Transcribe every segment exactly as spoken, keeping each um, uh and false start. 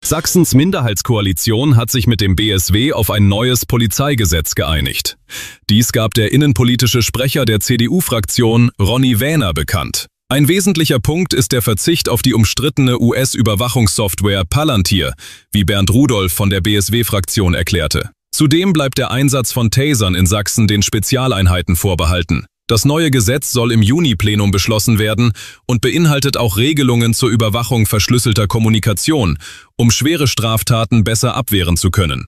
Sachsens Minderheitskoalition hat sich mit dem B S W auf ein neues Polizeigesetz geeinigt. Dies gab der innenpolitische Sprecher der C D U-Fraktion, Ronny Wähner, bekannt. Ein wesentlicher Punkt ist der Verzicht auf die umstrittene U S-Überwachungssoftware Palantir, wie Bernd Rudolph von der B S W-Fraktion erklärte. Zudem bleibt der Einsatz von Tasern in Sachsen den Spezialeinheiten vorbehalten. Das neue Gesetz soll im Juni-Plenum beschlossen werden und beinhaltet auch Regelungen zur Überwachung verschlüsselter Kommunikation, um schwere Straftaten besser abwehren zu können.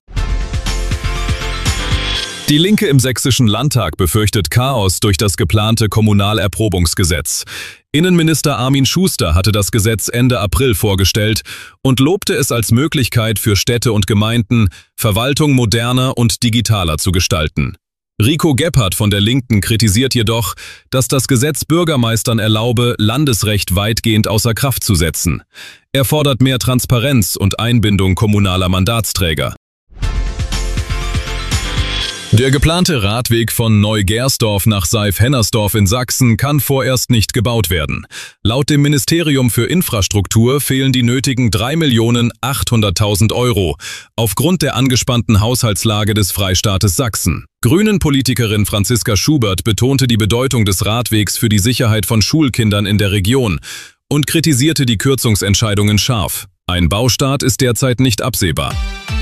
Die Linke im Sächsischen Landtag befürchtet Chaos durch das geplante Kommunalerprobungsgesetz. Innenminister Armin Schuster hatte das Gesetz Ende April vorgestellt und lobte es als Möglichkeit für Städte und Gemeinden, Verwaltung moderner und digitaler zu gestalten. Rico Gebhardt von der Linken kritisiert jedoch, dass das Gesetz Bürgermeistern erlaube, Landesrecht weitgehend außer Kraft zu setzen. Er fordert mehr Transparenz und Einbindung kommunaler Mandatsträger. Der geplante Radweg von Neugersdorf nach Seif-Hennersdorf in Sachsen kann vorerst nicht gebaut werden. Laut dem Ministerium für Infrastruktur fehlen die nötigen drei Millionen achthunderttausend Euro aufgrund der angespannten Haushaltslage des Freistaates Sachsen. Grünen-Politikerin Franziska Schubert betonte die Bedeutung des Radwegs für die Sicherheit von Schulkindern in der Region und kritisierte die Kürzungsentscheidungen scharf. Ein Baustart ist derzeit nicht absehbar.